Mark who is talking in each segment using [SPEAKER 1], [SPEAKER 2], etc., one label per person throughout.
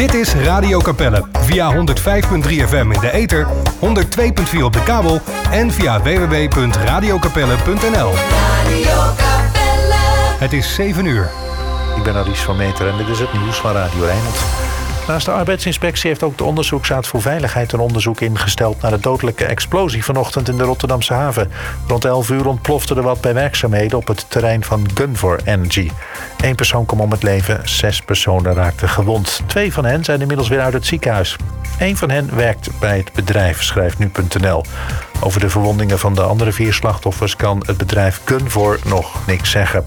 [SPEAKER 1] Dit is Radio Capelle via 105.3 FM in de ether, 102.4 op de kabel en via www.radiocapelle.nl. Radio Capelle. Het is 7 uur.
[SPEAKER 2] Ik ben Alice van Meter en dit is het nieuws van Radio Rijnmond. Naast de arbeidsinspectie heeft ook de Onderzoeksraad voor Veiligheid een onderzoek ingesteld naar de dodelijke explosie vanochtend in de Rotterdamse haven. Rond 11 uur ontplofte er wat bij werkzaamheden op het terrein van Gunvor Energy. 1 persoon kwam om het leven, 6 personen raakten gewond. 2 van hen zijn inmiddels weer uit het ziekenhuis. 1 van hen werkt bij het bedrijf, schrijft nu.nl. Over de verwondingen van de andere 4 slachtoffers kan het bedrijf Gunvor nog niks zeggen.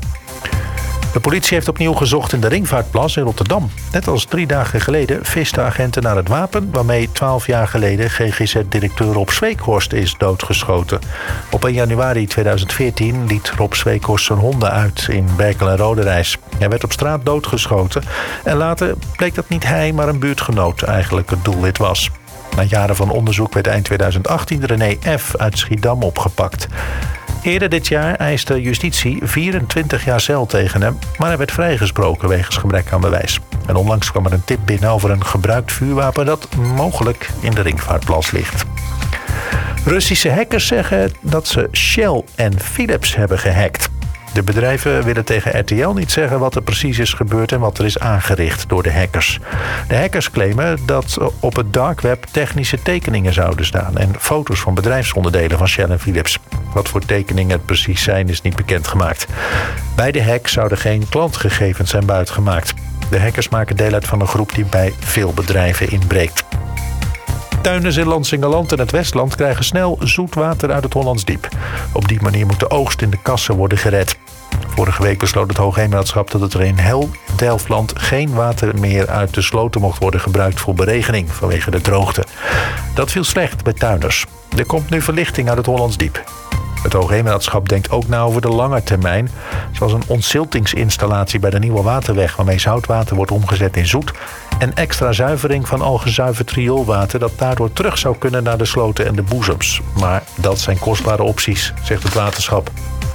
[SPEAKER 2] De politie heeft opnieuw gezocht in de Ringvaartplas in Rotterdam. Net als 3 dagen geleden visten agenten naar het wapen waarmee 12 jaar geleden GGZ-directeur Rob Zweekhorst is doodgeschoten. Op 1 januari 2014 liet Rob Zweekhorst zijn honden uit in Berkel en Roderijs. Hij werd op straat doodgeschoten en later bleek dat niet hij, maar een buurtgenoot eigenlijk het doelwit was. Na jaren van onderzoek werd eind 2018 René F. uit Schiedam opgepakt. Eerder dit jaar eiste justitie 24 jaar cel tegen hem, maar hij werd vrijgesproken wegens gebrek aan bewijs. En onlangs kwam er een tip binnen over een gebruikt vuurwapen dat mogelijk in de Ringvaartplas ligt. Russische hackers zeggen dat ze Shell en Philips hebben gehackt. De bedrijven willen tegen RTL niet zeggen wat er precies is gebeurd en wat er is aangericht door de hackers. De hackers claimen dat op het dark web technische tekeningen zouden staan en foto's van bedrijfsonderdelen van Shell en Philips. Wat voor tekeningen het precies zijn is niet bekendgemaakt. Bij de hack zouden geen klantgegevens zijn buitgemaakt. De hackers maken deel uit van een groep die bij veel bedrijven inbreekt. Tuinders in Lansingerland en het Westland krijgen snel zoet water uit het Hollands Diep. Op die manier moet de oogst in de kassen worden gered. Vorige week besloot het Hoogheemraadschap dat er in heel Delftland geen water meer uit de sloten mocht worden gebruikt voor beregening vanwege de droogte. Dat viel slecht bij tuinders. Er komt nu verlichting uit het Hollands Diep. Het Hoogheemraadschap denkt ook na over de lange termijn, zoals een ontziltingsinstallatie bij de Nieuwe Waterweg waarmee zoutwater wordt omgezet in zoet en extra zuivering van al gezuiverd rioolwater dat daardoor terug zou kunnen naar de sloten en de boezems. Maar dat zijn kostbare opties, zegt het waterschap.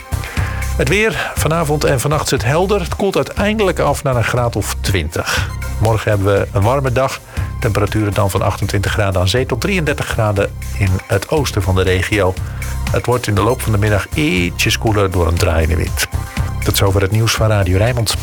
[SPEAKER 2] Het weer, vanavond en vannacht is het helder. Het koelt uiteindelijk af naar een graad of 20. Morgen hebben we een warme dag. Temperaturen dan van 28 graden aan zee tot 33 graden in het oosten van de regio. Het wordt in de loop van de middag ietsjes koeler door een draaiende wind. Tot zover het nieuws van Radio Rijnmond.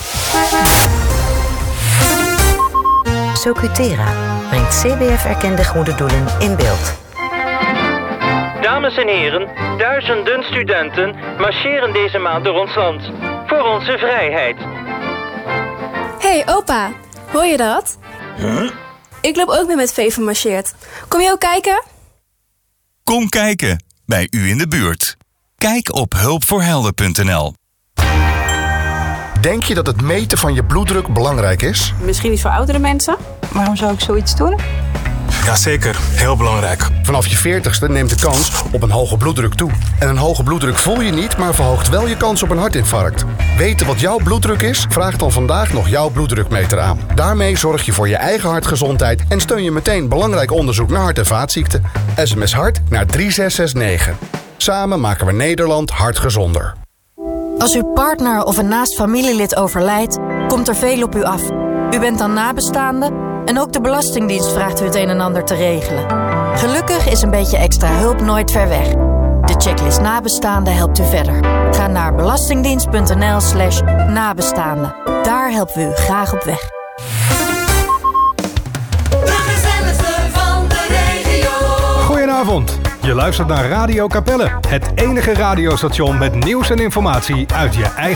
[SPEAKER 3] Socutera brengt CBF-erkende goede doelen in beeld.
[SPEAKER 4] Dames en heren, duizenden studenten marcheren deze maand door ons land. Voor onze vrijheid.
[SPEAKER 5] Hey opa, hoor je dat?
[SPEAKER 6] Huh?
[SPEAKER 5] Ik loop ook met Veven marcheert. Kom je ook kijken?
[SPEAKER 6] Kom kijken, bij u in de buurt. Kijk op hulpvoorhelden.nl.
[SPEAKER 7] Denk je dat het meten van je bloeddruk belangrijk is?
[SPEAKER 8] Misschien niet voor oudere mensen. Waarom zou ik zoiets doen?
[SPEAKER 9] Jazeker, heel belangrijk.
[SPEAKER 7] Vanaf je 40ste neemt de kans op een hoge bloeddruk toe. En een hoge bloeddruk voel je niet, maar verhoogt wel je kans op een hartinfarct. Weten wat jouw bloeddruk is? Vraag dan vandaag nog jouw bloeddrukmeter aan. Daarmee zorg je voor je eigen hartgezondheid en steun je meteen belangrijk onderzoek naar hart- en vaatziekten. SMS HART naar 3669. Samen maken we Nederland hartgezonder.
[SPEAKER 10] Als uw partner of een naast familielid overlijdt, komt er veel op u af. U bent dan nabestaande en ook de Belastingdienst vraagt u het een en ander te regelen. Gelukkig is een beetje extra hulp nooit ver weg. De checklist nabestaanden helpt u verder. Ga naar belastingdienst.nl/nabestaanden. Daar helpen we u graag op weg.
[SPEAKER 11] De gezelligste van de regio.
[SPEAKER 1] Goedenavond. Je luistert naar Radio Capelle, het enige radiostation met nieuws en informatie uit je eigen